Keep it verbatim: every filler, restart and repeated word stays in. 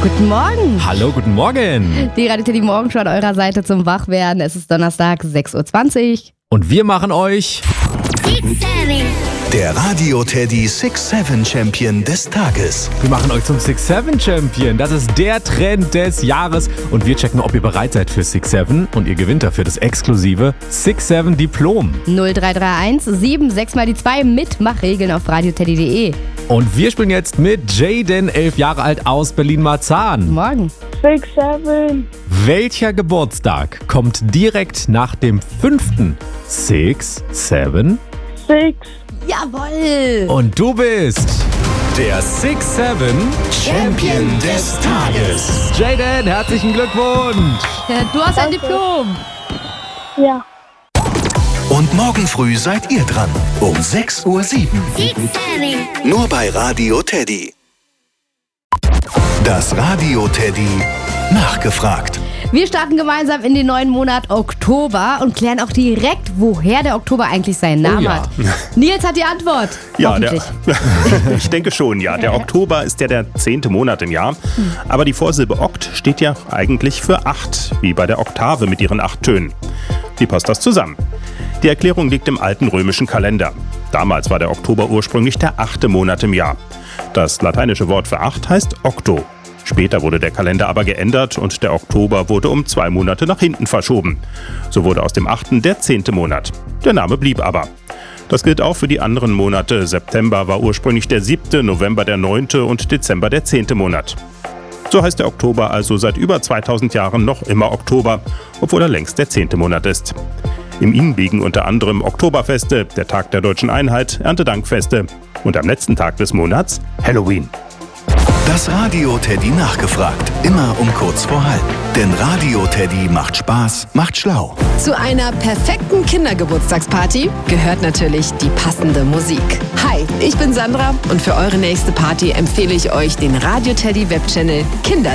Guten Morgen. Hallo, guten Morgen. Die Radio Teddy Morgenshow an eurer Seite zum Wachwerden. Es ist Donnerstag, sechs Uhr zwanzig. Und wir machen euch Der Radio Teddy six seven Champion des Tages. Wir machen euch zum six seven Champion. Das ist der Trend des Jahres. Und wir checken, ob ihr bereit seid für six seven. Und ihr gewinnt dafür das exklusive six seven Diplom. null drei drei eins sieben sechs mal die zwei. Mitmachregeln auf radioteddy punkt de. Und wir spielen jetzt mit Jaden, elf Jahre alt aus Berlin-Marzahn. Morgen. six seven. Welcher Geburtstag kommt direkt nach dem fünften? six seven. six. Jawohl. Und du bist der six seven Champion des Tages. Jaden, herzlichen Glückwunsch. Du hast ein Diplom. Ja. Und morgen früh seid ihr dran. Um sechs Uhr sieben. Nur bei Radio Teddy. Das Radio Teddy nachgefragt. Wir starten gemeinsam in den neuen Monat Oktober und klären auch direkt, woher der Oktober eigentlich seinen Namen Oh ja. hat. Nils hat die Antwort. Ja, der, Hoffentlich. ich denke schon, ja. Der Oktober ist ja der zehnte Monat im Jahr. Aber die Vorsilbe Okt steht ja eigentlich für acht, wie bei der Oktave mit ihren acht Tönen. Wie passt das zusammen? Die Erklärung liegt im alten römischen Kalender. Damals war der Oktober ursprünglich der achte Monat im Jahr. Das lateinische Wort für acht heißt Octo. Später wurde der Kalender aber geändert und der Oktober wurde um zwei Monate nach hinten verschoben. So wurde aus dem achten der zehnte Monat. Der Name blieb aber. Das gilt auch für die anderen Monate. September war ursprünglich der siebte, November der neunte und Dezember der zehnte Monat. So heißt der Oktober also seit über zweitausend Jahren noch immer Oktober, obwohl er längst der zehnte Monat ist. Im Inn liegen unter anderem Oktoberfeste, der Tag der Deutschen Einheit, Erntedankfeste und am letzten Tag des Monats Halloween. Das Radio Teddy nachgefragt. Immer um kurz vor halb. Denn Radio Teddy macht Spaß, macht schlau. Zu einer perfekten Kindergeburtstagsparty gehört natürlich die passende Musik. Hi, ich bin Sandra und für eure nächste Party empfehle ich euch den Radio Teddy Webchannel Kinder